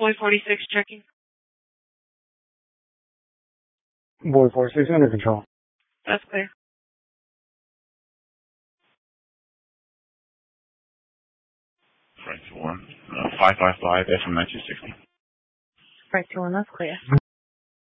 Boy 46 checking. Boy 46 under control. That's clear. Frank 1, 555 FM 1960. Frank 1, that's clear.